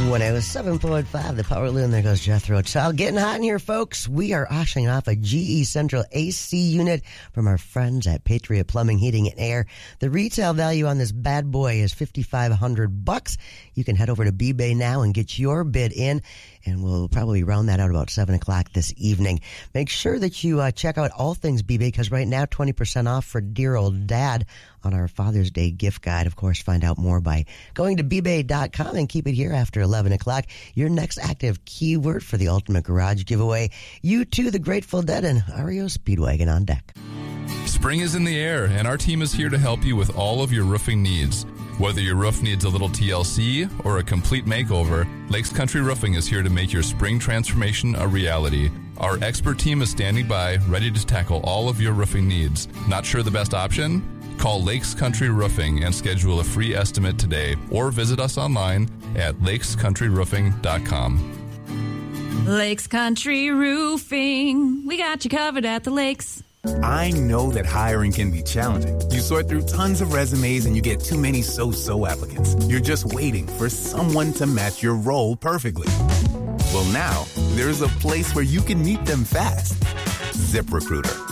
107.5, the Power Loon. There goes Jethro Tull. Getting hot in here, folks. We are auctioning off a GE Central AC unit from our friends at Patriot Plumbing, Heating, and Air. The retail value on this bad boy is $5,500. You can head over to B-Bay now and get your bid in, and we'll probably round that out about 7 o'clock this evening. Make sure that you check out all things B-Bay, because right now, 20% off for dear old dad on our Father's Day gift guide. Of course, find out more by going to bbay.com and keep it here after 11 o'clock. Your next active keyword for the Ultimate Garage giveaway. U2, the Grateful Dead, and REO Speedwagon on deck. Spring is in the air, and our team is here to help you with all of your roofing needs. Whether your roof needs a little TLC or a complete makeover, Lakes Country Roofing is here to make your spring transformation a reality. Our expert team is standing by, ready to tackle all of your roofing needs. Not sure the best option? Call Lakes Country Roofing and schedule a free estimate today, or visit us online at lakescountryroofing.com. Lakes Country Roofing. We got you covered at the lakes. I know that hiring can be challenging. You sort through tons of resumes and you get too many so-so applicants. You're just waiting for someone to match your role perfectly. Well, now, there's a place where you can meet them fast. ZipRecruiter.